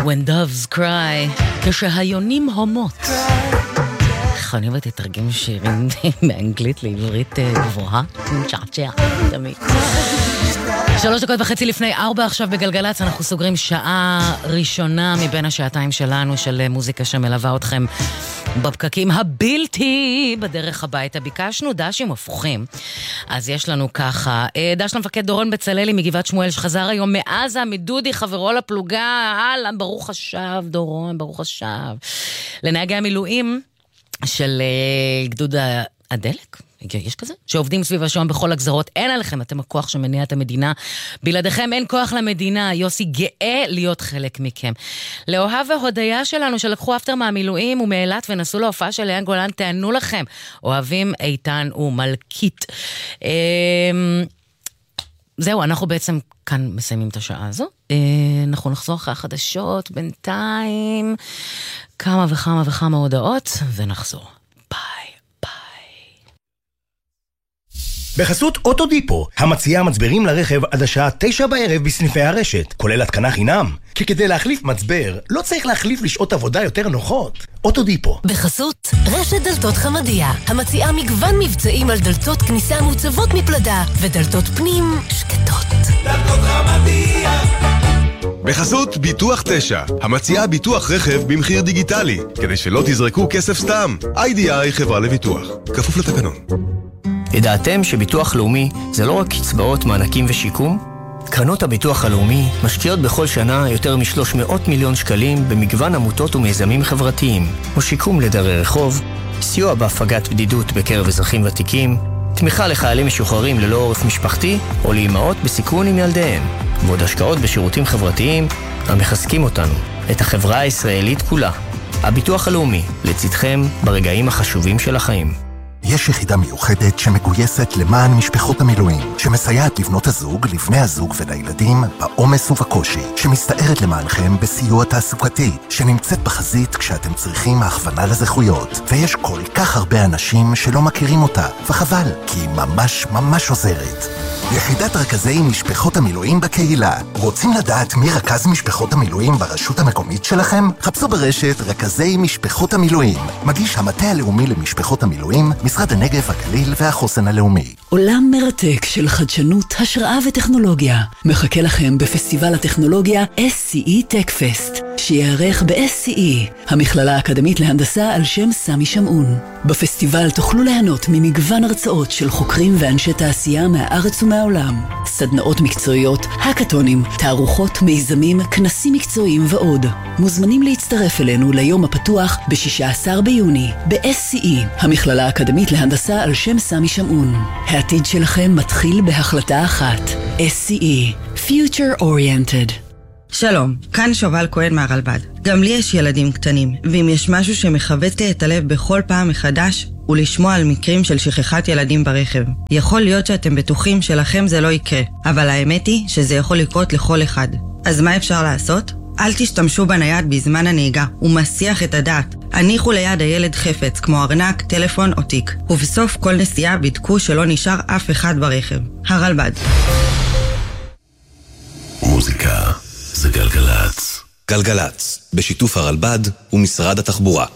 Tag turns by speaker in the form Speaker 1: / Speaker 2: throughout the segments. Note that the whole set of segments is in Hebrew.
Speaker 1: When doves cry, כשהיונים הומות. איך אני אוהבת לתרגם שירים מאנגלית לעברית גבוהה? צ'עצ'ע, תמיד. 3:30 לפני 4 עכשיו בגלגלץ, אנחנו סוגרים שעה ראשונה מבין השעתיים שלנו של מוזיקה שמלווה אתכם בפקקים הבלתי בדרך הביתה. ביקשנו דשים הפוכים, אז יש לנו ככה דש למפקד דורון בצללי מגבעת שמואל שחזר היום מעזה, מדודי חברו לפלוגה, אהלן, ברוך השב דורון, ברוך השב. לנהגי המילואים של גדוד הדלק, יש כזה? שעובדים סביב השעון בכל הגזרות, אין עליכם, אתם הכוח שמניע את המדינה, בלעדיכם אין כוח למדינה, יוסי גאה להיות חלק מכם. לאוהב והודיה שלנו שלקחו אפטר מהמילואים ומאילת ונסו להופעה של ליאן גולן, תענו לכם, אוהבים איתן ומלכית. זהו, אנחנו בעצם כאן מסיימים את השעה הזו, אנחנו נחזור אחרי החדשות, בינתיים כמה וכמה הודעות ונחזור.
Speaker 2: בחסות אוטודיפו, המציעה מצברים לרכב עד השעה 9 בערב בסניפי הרשת, כולל התקנה חינם. כי כדי להחליף מצבר, לא צריך להחליף לשעות עבודה יותר נוחות. אוטודיפו.
Speaker 3: בחסות רשת דלתות חמדיה, המציעה מגוון מבצעים על דלתות כניסה מוצבות מפלדה, ודלתות פנים שקטות.
Speaker 4: דלתות חמדיה. בחסות ביטוח 9, המציעה ביטוח רכב במחיר דיגיטלי, כדי שלא תזרקו כסף סתם. IDI חברה לביטוח, כפוף לתקנון.
Speaker 5: ידעתם שביטוח לאומי זה לא רק קצבאות, מענקים ושיקום? קרנות הביטוח הלאומי משקיעות בכל שנה יותר מ-300 מיליון שקלים במגוון עמותות ומיזמים חברתיים, או שיקום לדרי רחוב, סיוע בהפגת בדידות בקרב אזרחים ותיקים, תמיכה לחיילים משוחררים ללא עורף משפחתי, או לאימהות בסיכון עם ילדיהם, ועוד השקעות בשירותים חברתיים המחזקים אותנו, את החברה הישראלית כולה. הביטוח הלאומי, לצדכם ברגעים החשובים של החיים.
Speaker 6: יש יחידה מיוחדת שמגויסת למען משפחות המילואים, שמסייעת לבנות הזוג, לבני הזוג ולילדים בעומס ובקושי, שמסתערת למענכם בסיוע תעסוקתי, שנמצאת בחזית כשאתם צריכים הכוונה לזכויות. ויש כל כך הרבה אנשים שלא מכירים אותה, וחבל, כי היא ממש עוזרת. יחידת רכזי משפחות המילואים בקהילה. רוצים לדעת מי רכז משפחות המילואים ברשות המקומית שלכם? חפשו ברשת רכזי משפחות המילואים. מגיש המטה הלאומי למשפחות המילואים, משרד הנגב, הגליל והחוסן הלאומי.
Speaker 7: עולם מרתק של חדשנות, השראה וטכנולוגיה מחכה לכם בפסטיבל הטכנולוגיה SCE TechFest, שיערך ב-SCE, המכללה האקדמית להנדסה על שם סמי שמעון. בפסטיבל תוכלו ליהנות ממגוון הרצאות של חוקרים ואנשי תעשייה מהארץ ומהעולם, סדנאות מקצועיות, הקטונים, תערוכות, מיזמים, כנסים מקצועיים ועוד. מוזמנים להצטרף אלינו ליום הפתוח ב-16 ביוני ב-SCE, המכללה האקדמית להנדסה על שם סמי שמעון. העתיד שלכם מתחיל בהחלטה אחת. SCE, Future Oriented.
Speaker 8: שלום, כאן שובל כהן מהרלב"ד. גם לי יש ילדים קטנים, ואם יש משהו שמחווט לי את הלב בכל פעם מחדש, הוא לשמוע על מקרים של שכחת ילדים ברכב. יכול להיות שאתם בטוחים שלכם זה לא יקרה, אבל האמת היא שזה יכול לקרות לכל אחד. אז מה אפשר לעשות? אל תשתמשו בנייד בזמן הנהיגה, הוא מסיח את הדעת. הניחו ליד הילד חפץ, כמו ארנק, טלפון או תיק. ובסוף כל נסיעה בדקו שלא נשאר אף אחד ברכב. הרלב"ד.
Speaker 9: מוזיקה זה גלגלץ. גלגלץ, בשיתוף הרלב"ד ומשרד התחבורה.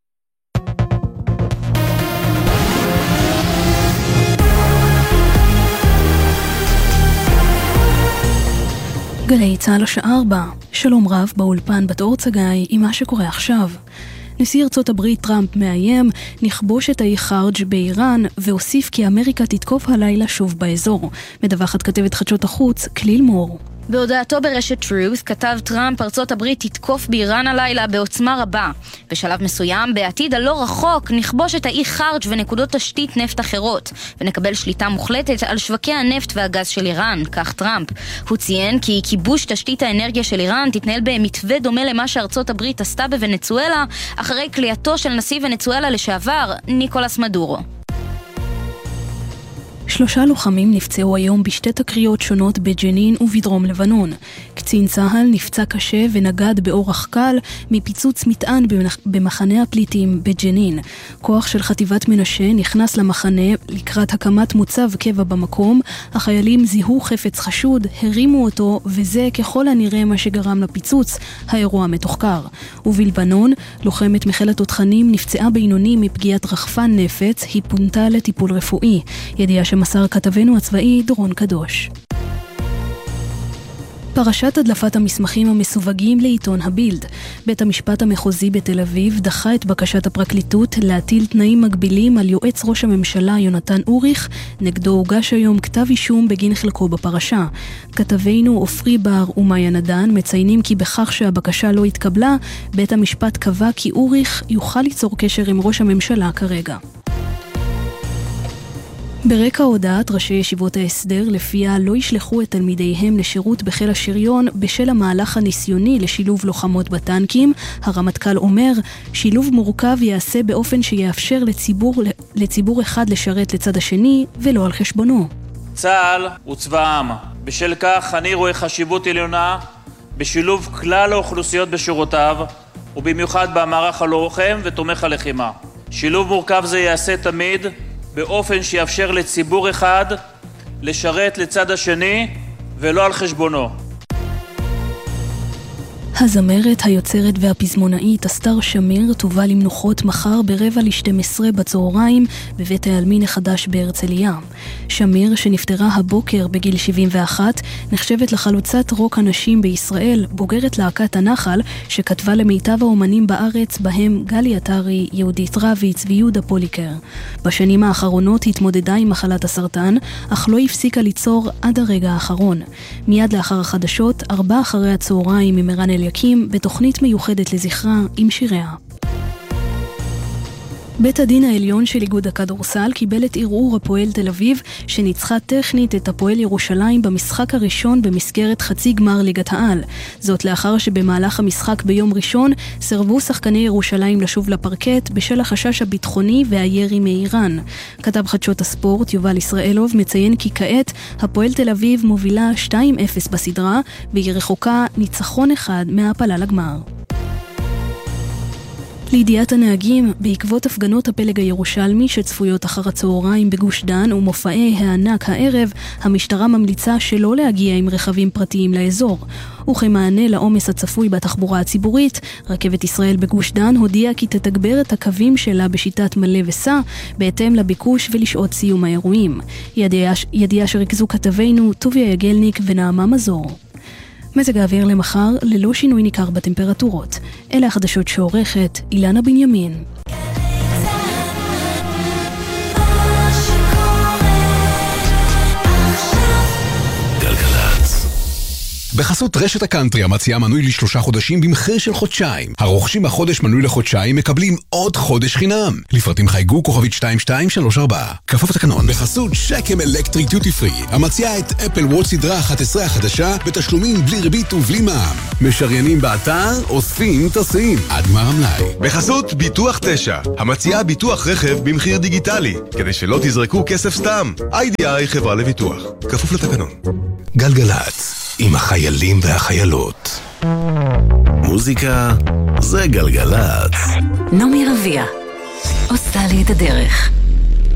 Speaker 10: גלי צהל השעה 4. שלום רב באולפן בתור צגאי עם מה שקורה עכשיו. נשיא ארצות הברית טראמפ מאיים נכבוש את האי חרג' באיראן והוסיף כי אמריקה תתקוף הלילה שוב באזור. מדווחת כתבת חדשות החוץ כליל מור.
Speaker 11: בהודעתו ברשת Truth כתב טראמפ ארצות הברית תתקוף באיראן הלילה בעוצמה רבה. בשלב מסוים, בעתיד הלא רחוק, נכבוש את האי חרג' ונקודות תשתית נפט אחרות, ונקבל שליטה מוחלטת על שווקי הנפט והגז של איראן, כך טראמפ. הוא ציין כי כיבוש תשתית האנרגיה של איראן תתנהל במתווה דומה למה שארצות הברית עשתה בוונצואלה, אחרי כליאתו של נשיא ונצואלה לשעבר, ניקולס מדורו.
Speaker 10: 3 לוחמים נפצעו היום בשתי תקריות שונות בג'נין ובדרום לבנון. קצין צהל נפצע קשה ונגד באורח קל מפיצוץ מטען במחנה הפליטים בג'נין. כוח של חטיבת מנשה נכנס למחנה לקראת הקמת מוצב קבע במקום. החיילים זיהו חפץ חשוד, הרימו אותו, וזה ככל הנראה מה שגרם לפיצוץ. האירוע מתוחקר. ובלבנון, לוחמת מחיל התותחנים נפצעה בינוני מפגיעת רחפן נפץ, היא פונתה לטיפול רפואי. ידיעה שמסר כתבנו הצבאי דורון קדוש. פרשת הדלפת המסמכים המסווגים לעיתון הבילד. בית המשפט המחוזי בתל אביב דחה את בקשת הפרקליטות להטיל תנאים מגבילים על יועץ ראש הממשלה יונתן אוריך, נגדו הוגש היום כתב אישום בגין חלקו בפרשה. כתבינו אופרי בר ומאיה נדן מציינים כי בכך שהבקשה לא התקבלה, בית המשפט קבע כי אוריך יוכל ליצור קשר עם ראש הממשלה כרגע. ברקע הודעת ראשי ישיבות ההסדר לפיה לא ישלחו את תלמידיהם לשירות בחיל השריון בשל המהלך הניסיוני לשילוב לוחמות בטנקים, הרמטכ"ל אומר, שילוב מורכב יעשה באופן שיאפשר לציבור אחד לשרת לצד השני ולא על חשבונו.
Speaker 12: צה"ל הוא צבא העם. בשל כך אני רואה חשיבות עליונה בשילוב כלל האוכלוסיות בשורותיו, ובמיוחד במערך הלוחם ותומך הלחימה. שילוב מורכב זה יעשה תמיד באופן שיאפשר לציבור אחד לשרת לצד השני ולא על חשבונו.
Speaker 10: הזמרת, היוצרת והפזמונאית אסתר שמיר תובא למנוחות מחר ב11:45 בצהריים בבית העלמין החדש בהרצליה. שמיר, שנפטרה הבוקר בגיל 71, נחשבת לחלוצת רוק הנשים בישראל, בוגרת להקת הנחל, שכתבה למיטב האומנים בארץ, בהם גלי עטרי, יהודית רביץ ויהודה פוליקר. בשנים האחרונות התמודדה עם מחלת הסרטן, אך לא הפסיקה ליצור עד הרגע האחרון. מיד לאחר החדשות, 16:00 עם ערן יקים בתוכנית מיוחדת לזכרה עם שיריה. בית הדין העליון של איגוד הכדורסל קיבל את ערעור הפועל תל אביב שניצחה טכנית את הפועל ירושלים במשחק הראשון במסגרת חצי גמר ליגת העל. זאת לאחר שבמהלך המשחק ביום ראשון סרבו שחקני ירושלים לשוב לפרקט בשל החשש הביטחוני והירי מאיראן. כתב חדשות הספורט יובל ישראלוב מציין כי כעת הפועל תל אביב מובילה 2-0 בסדרה והיא רחוקה ניצחון אחד מהעפלה לגמר. לידיעת הנהגים, בעקבות הפגנות הפלג הירושלמי שצפויות אחר הצהריים בגוש דן ומופעי הענק הערב, המשטרה ממליצה שלא להגיע עם רכבים פרטיים לאזור. וכמענה לעומס הצפוי בתחבורה הציבורית, רכבת ישראל בגוש דן הודיעה כי תתגבר את הקווים שלה בשיטת מלא וסע, בהתאם לביקוש ולשעות סיום האירועים. ידיעה שריכזו כתבינו טוביה יגלניק ונעמה מזור. מזג האוויר למחר ללא שינוי ניכר בטמפרטורות. אלה החדשות שעורכת אילנה בנימין.
Speaker 13: בחסות רשת הקאנטרי המציעה מנוי ל3 חודשים במחיר של חודשיים. הרוכשים החודש מנוי לחודשיים מקבלים עוד חודש חינם. לפרטים חייגו כוכבית 2234. כפוף לתקנון. בחסות שקם אלקטריק דיוטי פרי המציעה את אפל וואץ' סדרה 11 החדשה בתשלומים בלי ריבית ובלי מע"מ. משריינים באתר, אוספים, טסים עד גמר המלאי.
Speaker 4: בחסות ביטוח 9 המציעה ביטוח רכב במחיר דיגיטלי כדי שלא תזרקו כסף סתם. IDI חברה לביטוח. כפוף לתקנון.
Speaker 9: גלגלץ עם החיילים והחיילות. מוזיקה זה גלגלץ.
Speaker 3: נעמי רביע עושה לי את הדרך.